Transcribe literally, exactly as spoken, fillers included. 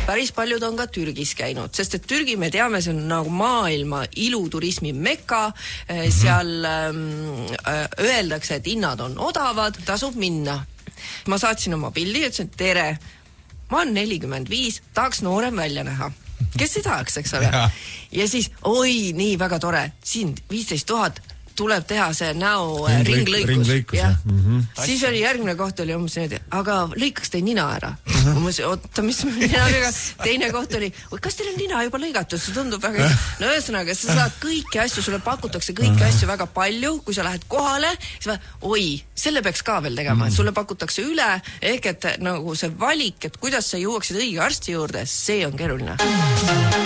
päris paljud on ka Türgis käinud, sest et Türgi, me teame, see on nagu maailma iluturismi mekka, seal ähm, öeldakse, et hinnad on odavad, tasub minna. Ma saatsin oma pildi ja ütlesin, tere, ma olen nelikümmend viis, tahaks noorem välja näha. Kes ei tahaks, eks ole? Ja, ja siis, oi, nii väga tore, siin viisteist tuhat tuleb teha see näo Ring, ringlõikus. ringlõikus ja. Mm-hmm. Siis oli järgmine koht oli umbes nii, aga lõikaks teie nina ära. Uh-huh. Ma mõtlesin, oota, mis ninaga? Teine koht oli, kas teil on nina juba lõigatud? See tundub väga... No ühesõnaga, sa saad kõiki asju, sulle pakutakse kõiki uh-huh. asju väga palju, kui sa lähed kohale, siis va, oi, selle peaks ka veel tegema, uh-huh. sulle pakutakse üle, ehk et nagu see valik, et kuidas sa jõuaksid õige arsti juurde, see on keeruline.